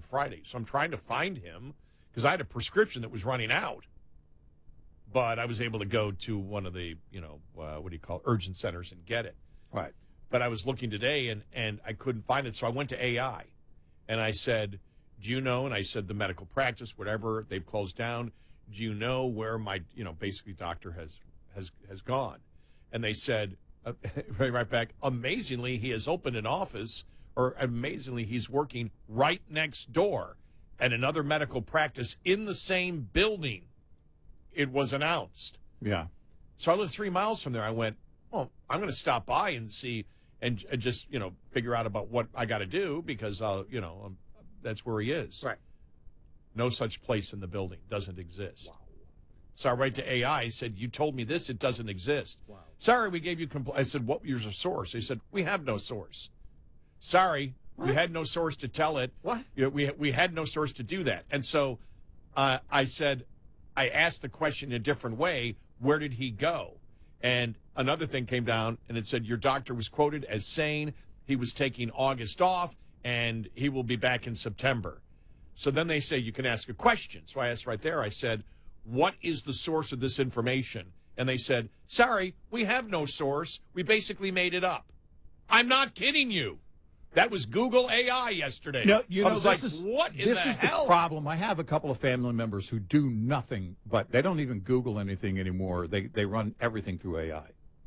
Friday. So I'm trying to find him because I had a prescription that was running out. But I was able to go to one of the, urgent centers and get it. Right. But I was looking today, and I couldn't find it, so I went to AI. And I said, do you know? And I said, the medical practice, whatever, they've closed down. Do you know where my, basically doctor has gone? And they said, right back, amazingly, he has opened an office, or amazingly, he's working right next door at another medical practice in the same building. It was announced. Yeah. So I live 3 miles from there. I went, well, I'm going to stop by and see and just, figure out about what I got to do because, that's where he is. Right. No such place in the building. Doesn't exist. Wow. So I write to AI. I said, you told me this. It doesn't exist. Wow. Sorry, we gave you I said, what was your source? They said, we have no source. Sorry, we had no source to tell it. What? We had no source to do that. And so I said, I asked the question in a different way. Where did he go? And another thing came down, and it said your doctor was quoted as saying he was taking August off, and he will be back in September. So then they say you can ask a question. So I asked right there, I said, what is the source of this information? And they said, sorry, we have no source. We basically made it up. I'm not kidding you. That was Google AI yesterday. No, this is the problem. I have a couple of family members who do nothing, but they don't even Google anything anymore. They run everything through AI.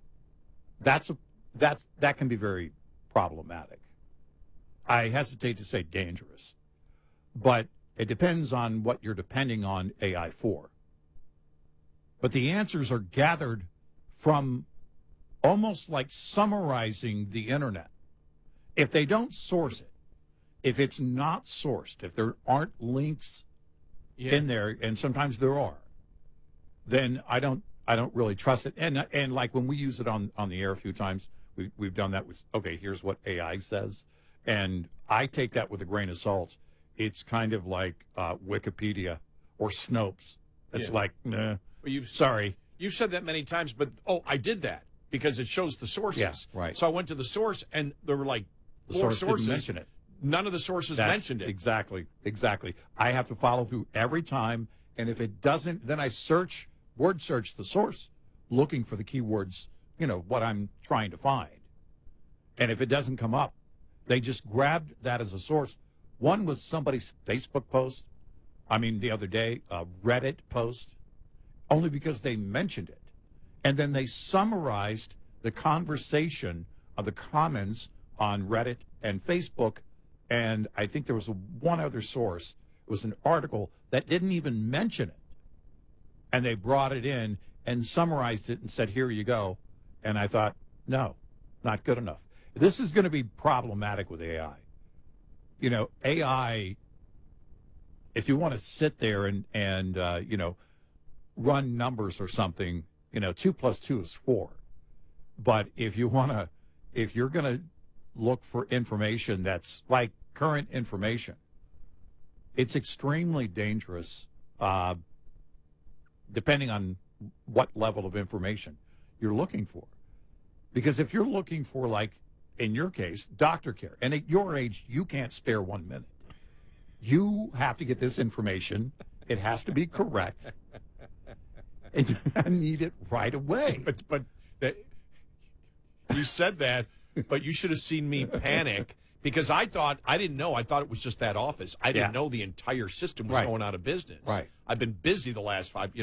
That can be very problematic. I hesitate to say dangerous, but it depends on what you're depending on AI for. But the answers are gathered from almost like summarizing the internet. If they don't source it, if it's not sourced, if there aren't links in there, and sometimes there are, then I don't really trust it. And like when we use it on the air a few times, we've done that with, okay, here's what AI says. And I take that with a grain of salt. It's kind of like Wikipedia or Snopes. It's like, nah, sorry. You've said that many times, but, I did that because it shows the sources. Yeah, right. So I went to the source, and there were like the four source sources. didn't mention it. None of the sources mentioned it. Exactly. I have to follow through every time, and if it doesn't, then I word search the source, looking for the keywords, what I'm trying to find. And if it doesn't come up, they just grabbed that as a source. One was somebody's Facebook post. The other day, a Reddit post, only because they mentioned it. And then they summarized the conversation of the comments on Reddit and Facebook. And I think there was one other source. It was an article that didn't even mention it. And they brought it in and summarized it and said, here you go. And I thought, no, not good enough. This is going to be problematic with AI. AI, if you want to sit there and run numbers or something, 2 + 2 is 4. But if you're going to look for information that's like current information, it's extremely dangerous, depending on what level of information you're looking for. Because if you're looking for, like, in your case, doctor care, and at your age, you can't spare 1 minute. You have to get this information. It has to be correct. And I need it right away. But you said that, but you should have seen me panic because I didn't know. I thought it was just that office. I didn't know the entire system was going out of business. Right. I've been busy the last 5,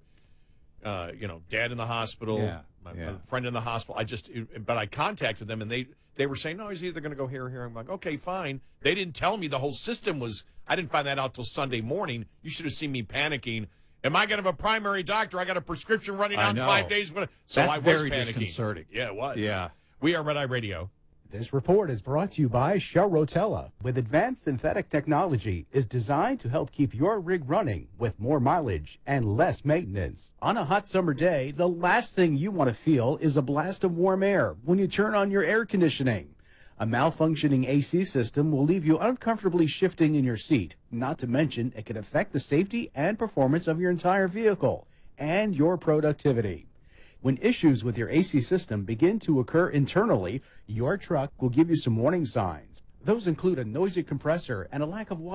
dad in the hospital, my friend in the hospital. But I contacted them and they were saying, no, he's either going to go here or here. I'm like, okay, fine. They didn't tell me the whole system was, I didn't find that out till Sunday morning. You should have seen me panicking. Am I going to have a primary doctor? I got a prescription running out in 5 days. So that's I was very panicking. disconcerting. Yeah, it was. Yeah. We are Red Eye Radio. This report is brought to you by Shell Rotella. With advanced synthetic technology, is designed to help keep your rig running with more mileage and less maintenance. On a hot summer day, the last thing you want to feel is a blast of warm air when you turn on your air conditioning. A malfunctioning AC system will leave you uncomfortably shifting in your seat. Not to mention, it can affect the safety and performance of your entire vehicle and your productivity. When issues with your AC system begin to occur internally, your truck will give you some warning signs. Those include a noisy compressor and a lack of water.